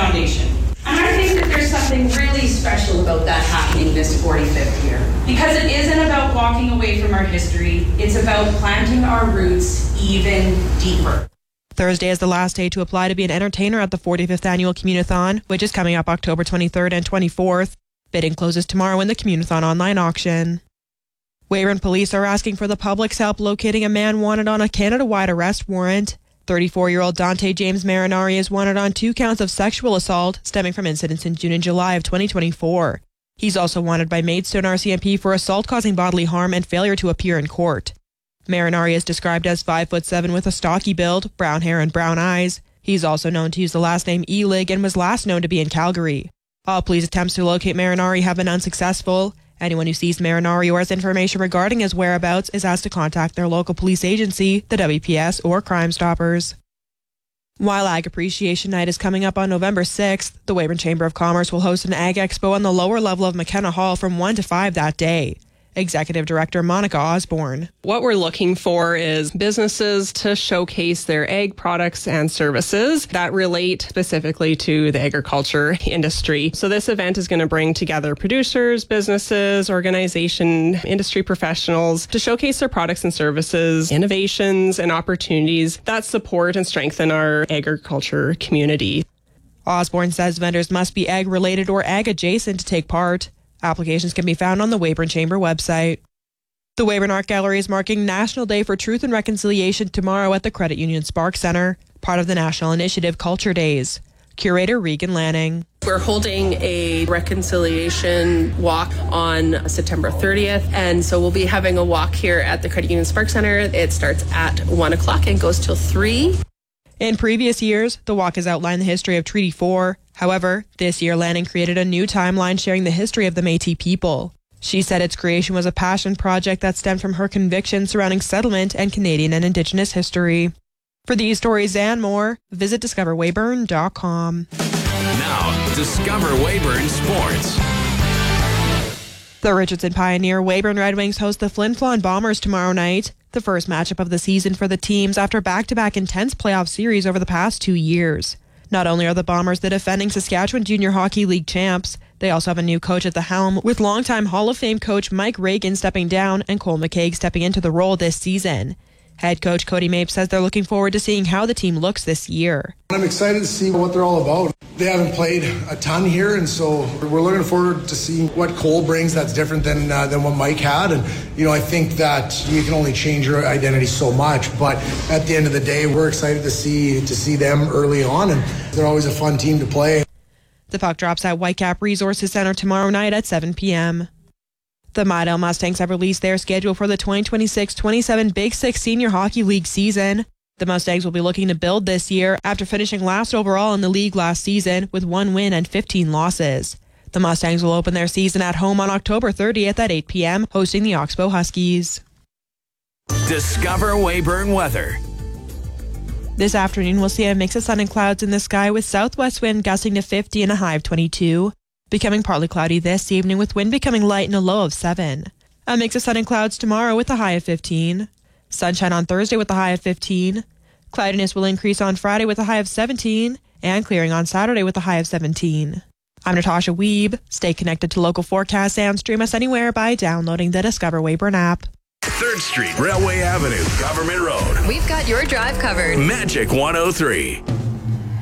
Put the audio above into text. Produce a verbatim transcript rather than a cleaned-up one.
foundation. And I think that there's something really special about that happening this forty-fifth year. Because it isn't about walking away from our history, it's about planting our roots even deeper. Thursday is the last day to apply to be an entertainer at the forty-fifth Annual Communathon, which is coming up October twenty-third and twenty-fourth. Bidding closes tomorrow in the Communathon online auction. Weyburn police are asking for the public's help locating a man wanted on a Canada-wide arrest warrant. thirty-four-year-old Dante James Marinari is wanted on two counts of sexual assault stemming from incidents in June and July of twenty twenty-four. He's also wanted by Maidstone R C M P for assault causing bodily harm and failure to appear in court. Marinari is described as five foot seven with a stocky build, brown hair and brown eyes. He's also known to use the last name Elig and was last known to be in Calgary. All police attempts to locate Marinari have been unsuccessful. Anyone who sees Marinari or has information regarding his whereabouts is asked to contact their local police agency, the W P S, or Crime Stoppers. While Ag Appreciation Night is coming up on November sixth, the Weyburn Chamber of Commerce will host an Ag Expo on the lower level of McKenna Hall from one to five that day. Executive Director Monica Osborne. What we're looking for is businesses to showcase their ag products and services that relate specifically to the agriculture industry. So this event is going to bring together producers, businesses, organization, industry professionals to showcase their products and services, innovations and opportunities that support and strengthen our agriculture community. Osborne says vendors must be ag related or ag adjacent to take part. Applications can be found on the Weyburn Chamber website. The Weyburn Art Gallery is marking National Day for Truth and Reconciliation tomorrow at the Credit Union Spark Centre, part of the national initiative Culture Days. Curator Regan Lanning. We're holding a reconciliation walk on September thirtieth, and so we'll be having a walk here at the Credit Union Spark Centre. It starts at one o'clock and goes till three. In previous years, the walk has outlined the history of Treaty four. However, this year Lanning created a new timeline sharing the history of the Métis people. She said its creation was a passion project that stemmed from her conviction surrounding settlement and Canadian and Indigenous history. For these stories and more, visit discover weyburn dot com. Now, Discover Weyburn Sports. The Richardson Pioneer Weyburn Red Wings host the Flin Flon Bombers tomorrow night, the first matchup of the season for the teams after back-to-back intense playoff series over the past two years. Not only are the Bombers the defending Saskatchewan Junior Hockey League champs, they also have a new coach at the helm, with longtime Hall of Fame coach Mike Reagan stepping down and Cole McCaig stepping into the role this season. Head coach Cody Mapes says they're looking forward to seeing how the team looks this year. I'm excited to see what they're all about. They haven't played a ton here, and so we're looking forward to seeing what Cole brings that's different than uh, than what Mike had. And, you know, I think that you can only change your identity so much, but at the end of the day, we're excited to see to see them early on, and they're always a fun team to play. The puck drops at Whitecap Resources Centre tomorrow night at seven p.m. The Midale Mustangs have released their schedule for the twenty twenty-six twenty-seven Big Six Senior Hockey League season. The Mustangs will be looking to build this year after finishing last overall in the league last season with one win and fifteen losses. The Mustangs will open their season at home on October thirtieth at eight p.m., hosting the Oxbow Huskies. Discover Weyburn weather. This afternoon, we'll see a mix of sun and clouds in the sky with southwest wind gusting to fifty and a high of twenty-two. Becoming partly cloudy this evening with wind becoming light and a low of seven. A mix of sun and clouds tomorrow with a high of fifteen. Sunshine on Thursday with a high of fifteen. Cloudiness will increase on Friday with a high of seventeen. And clearing on Saturday with a high of seventeen. I'm Natasha Weeb. Stay connected to local forecasts and stream us anywhere by downloading the Discover Weyburn app. third Street, Railway Avenue, Government Road. We've got your drive covered. Magic one oh three.